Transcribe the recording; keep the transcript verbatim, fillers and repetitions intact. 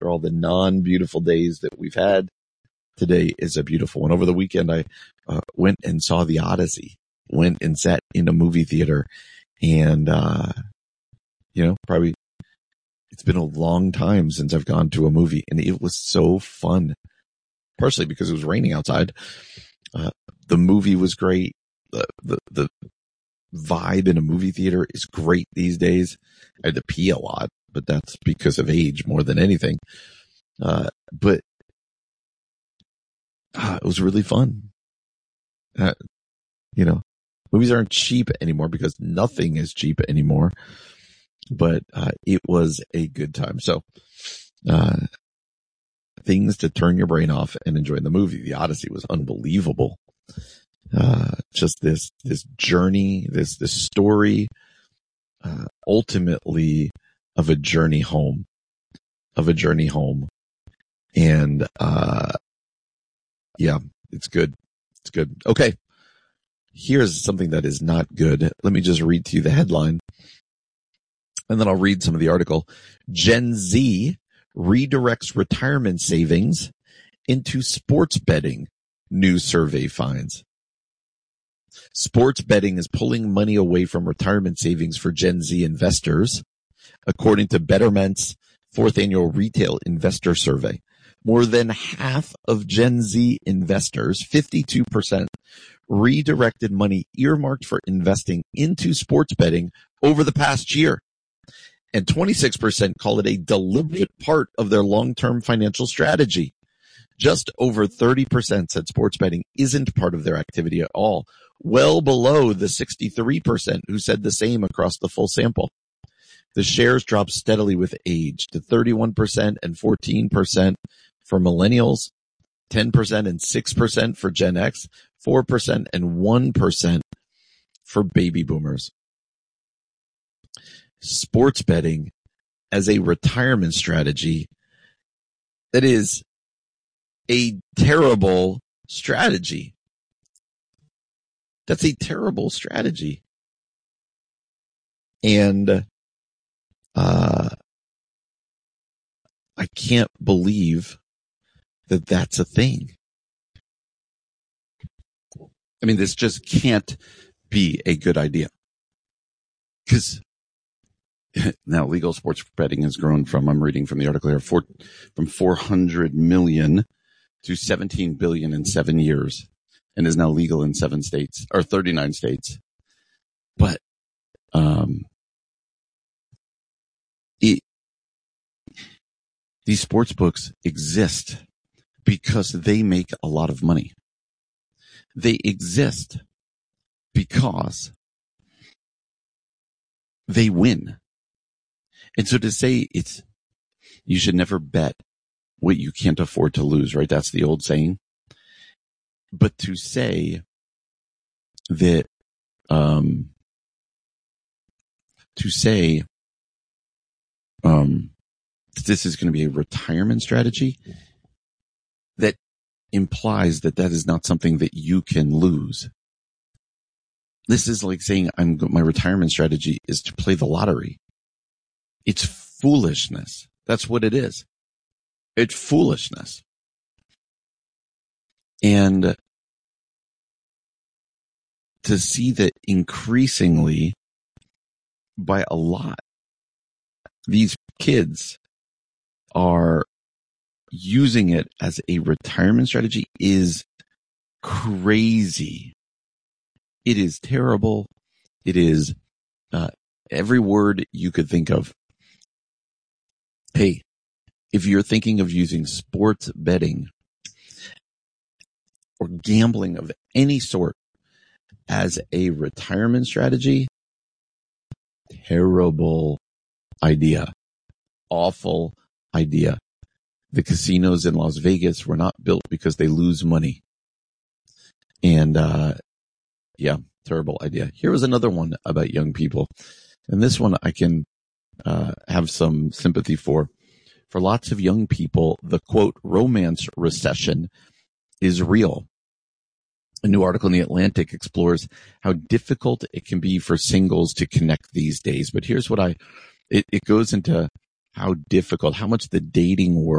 all the non-beautiful days that we've had, today is a beautiful one. Over the weekend, I uh, went and saw The Odyssey, went and sat in a movie theater, and, uh, you know, probably it's been a long time since I've gone to a movie, and it was so fun, partially because it was raining outside. Uh, the movie was great. The, the, the vibe in a movie theater is great these days. I had to pee a lot, but that's because of age more than anything. Uh, but uh, it was really fun. Uh, you know, movies aren't cheap anymore because nothing is cheap anymore, but uh, it was a good time. So, uh, things to turn your brain off and enjoy the movie. The Odyssey was unbelievable. Uh, just this, this journey, this, this story, uh, ultimately of a journey home, of a journey home. And, uh, yeah, it's good. It's good. Okay. Here's something that is not good. Let me just read to you the headline, and then I'll read some of the article. Gen Z redirects retirement savings into sports betting, new survey finds. Sports betting is pulling money away from retirement savings for Gen Z investors, according to Betterment's fourth annual retail investor survey. More than half of Gen Z investors, fifty-two percent, redirected money earmarked for investing into sports betting over the past year. And twenty-six percent call it a deliberate part of their long-term financial strategy. Just over thirty percent said sports betting isn't part of their activity at all, well below the sixty-three percent who said the same across the full sample. The shares dropped steadily with age to thirty-one percent and fourteen percent for millennials, ten percent and six percent for Gen X, four percent and one percent for baby boomers. Sports betting as a retirement strategy, that is a terrible strategy. That's a terrible strategy. And uh, I can't believe that that's a thing. I mean, this just can't be a good idea. Because now legal sports betting has grown from, I'm reading from the article here, four, from four hundred million to seventeen billion in seven years, and is now legal in seven states, or thirty-nine states. But, um, it, these sports books exist because they make a lot of money. They exist because they win. And so to say it's, you should never bet what you can't afford to lose, right? That's the old saying. But to say that, um, to say, um, this is going to be a retirement strategy, that implies that that is not something that you can lose. This is like saying I'm my retirement strategy is to play the lottery. It's foolishness. That's what it is. It's foolishness. And to see that increasingly, by a lot, these kids are using it as a retirement strategy is crazy. It is terrible. It is uh, every word you could think of. Hey, if you're thinking of using sports betting or gambling of any sort as a retirement strategy, terrible idea. Awful idea. The casinos in Las Vegas were not built because they lose money. And, uh, yeah, terrible idea. Here was another one about young people. And this one I can, uh, have some sympathy for. For lots of young people, the quote, romance recession is real. A new article in The Atlantic explores how difficult it can be for singles to connect these days. But here's what I, it, it goes into how difficult, how much the dating world